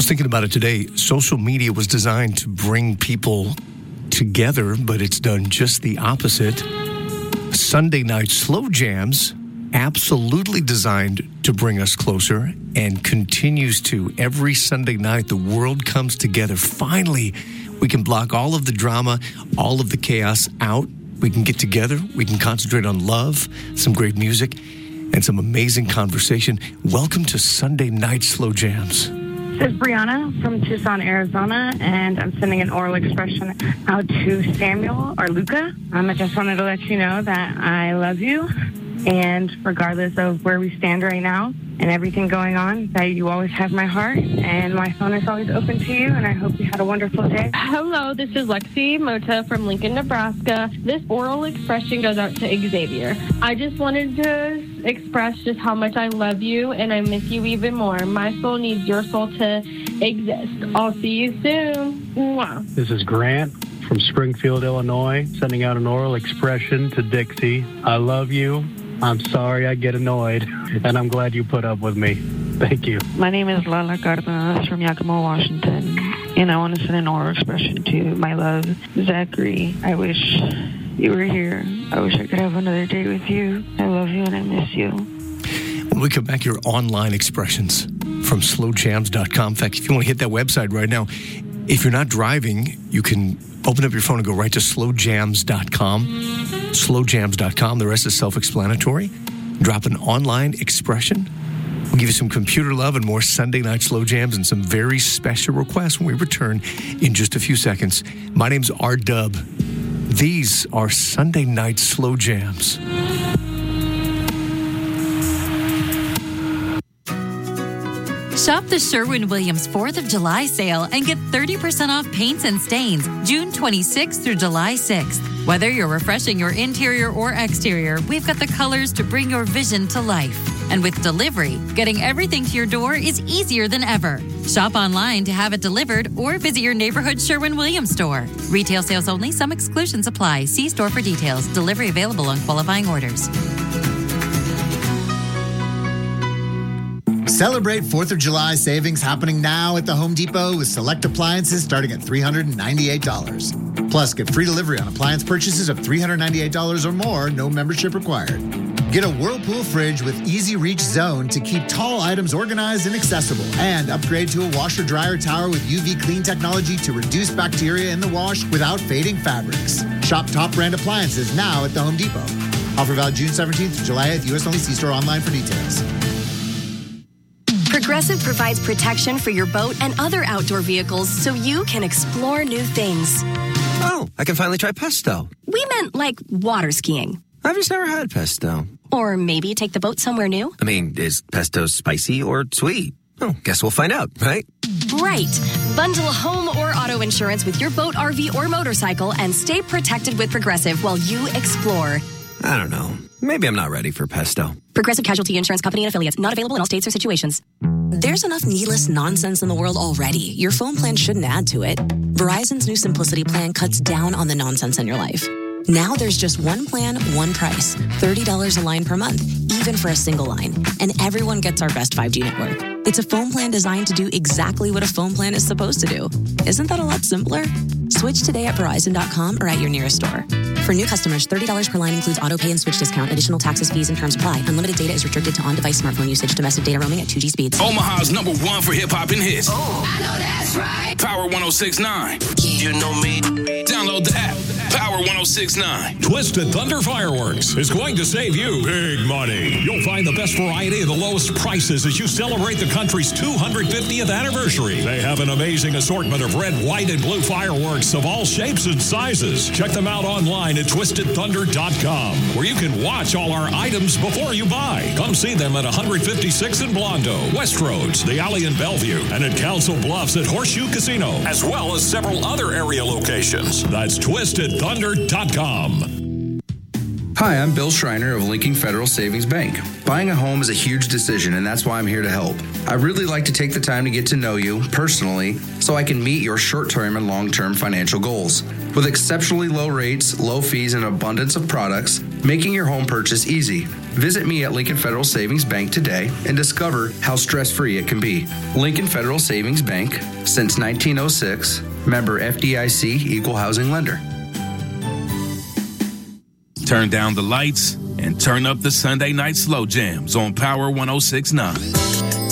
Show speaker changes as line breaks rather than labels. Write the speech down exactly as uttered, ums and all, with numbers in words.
thinking about it today. Social media was designed to bring people together, but it's done just the opposite. Sunday night slow jams, absolutely designed to bring us closer and continues to. Every Sunday night, the world comes together. Finally, we can block all of the drama, all of the chaos out. We can get together. We can concentrate on love, some great music, and some amazing conversation. Welcome to Sunday Night Slow Jams.
This is Brianna from Tucson, Arizona, and I'm sending an oral expression out to Samuel or Luca. Um, I just wanted to let you know that I love you, and regardless of where we stand right now and everything going on, that you always have my heart, and my phone is always open to you, and I hope you had a wonderful day.
Hello, this is Lexi Mota from Lincoln, Nebraska. This oral expression goes out to Xavier. I just wanted to express just how much I love you, and I miss you even more. My soul needs your soul to exist. I'll see you soon. Wow.
This is Grant from Springfield, Illinois, sending out an oral expression to Dixie. I love you. I'm sorry I get annoyed, and I'm glad you put up with me. Thank you.
My name is Lala Cardenas from Yakima, Washington, and I want to send an oral expression to my love, Zachary. I wish you were here. I wish I could have another day with you. I love you and I miss you.
When we come back, your online expressions from slow jams dot com. In fact, if you want to hit that website right now, if you're not driving, you can open up your phone and go right to slow jams dot com. slow jams dot com. The rest is self-explanatory. Drop an online expression. We'll give you some computer love and more Sunday Night Slow Jams and some very special requests when we return in just a few seconds. My name's R-Dub. These are Sunday Night Slow Jams.
Shop the Sherwin-Williams fourth of July sale and get thirty percent off paints and stains June twenty-sixth through July sixth. Whether you're refreshing your interior or exterior, we've got the colors to bring your vision to life. And with delivery, getting everything to your door is easier than ever. Shop online to have it delivered or visit your neighborhood Sherwin-Williams store. Retail sales only. Some exclusions apply. See store for details. Delivery available on qualifying orders.
Celebrate fourth of July savings happening now at the Home Depot with select appliances starting at three hundred ninety-eight dollars. Plus, get free delivery on appliance purchases of three hundred ninety-eight dollars or more, no membership required. Get a Whirlpool fridge with Easy Reach Zone to keep tall items organized and accessible. And upgrade to a washer-dryer tower with U V clean technology to reduce bacteria in the wash without fading fabrics. Shop top brand appliances now at the Home Depot. Offer valid June seventeenth to July eighth. U S only. See store online for details.
Progressive provides protection for your boat and other outdoor vehicles so you can explore new things.
Oh, I can finally try pesto.
We meant like water skiing.
I've just never had pesto.
Or maybe take the boat somewhere new.
I mean, is pesto spicy or sweet? Oh, guess we'll find out, right?
Right. Bundle home or auto insurance with your boat, R V, or motorcycle and stay protected with Progressive while you explore.
I don't know. Maybe I'm not ready for pesto.
Progressive Casualty Insurance Company and Affiliates. Not available in all states or situations.
There's enough needless nonsense in the world already. Your phone plan shouldn't add to it. Verizon's new Simplicity plan cuts down on the nonsense in your life. Now there's just one plan, one price. thirty dollars a line per month, even for a single line. And everyone gets our best five G network. It's a phone plan designed to do exactly what a phone plan is supposed to do. Isn't that a lot simpler? Switch today at Verizon dot com or at your nearest store. For new customers, thirty dollars per line includes auto pay and switch discount. Additional taxes, fees, and terms apply. Unlimited data is restricted to on-device smartphone usage. Domestic data roaming at two G speeds.
Omaha's number one for hip-hop and hits.
Oh, I know that's right.
Power one oh six point nine.
You know me.
Download the app. Power one oh six point nine.
Twisted Thunder Fireworks is going to save you big money. You'll find the best variety and the lowest prices as you celebrate the country's two hundred fiftieth anniversary. They have an amazing assortment of red, white, and blue fireworks of all shapes and sizes. Check them out online at twisted thunder dot com, where you can watch all our items before you buy. Come see them at one fifty-six in Blondo, Westroads, the Alley in Bellevue, and at Council Bluffs at Horseshoe Casino, as well as several other area locations. That's twisted thunder dot com.
Hi, I'm Bill Schreiner of Lincoln Federal Savings Bank. Buying a home is a huge decision, and that's why I'm here to help. I really like to take the time to get to know you personally so I can meet your short-term and long-term financial goals. With exceptionally low rates, low fees, and an abundance of products, making your home purchase easy. Visit me at Lincoln Federal Savings Bank today and discover how stress-free it can be. Lincoln Federal Savings Bank, since nineteen oh six, member F D I C, equal housing lender.
Turn down the lights and turn up the Sunday night slow jams on Power one oh six point nine.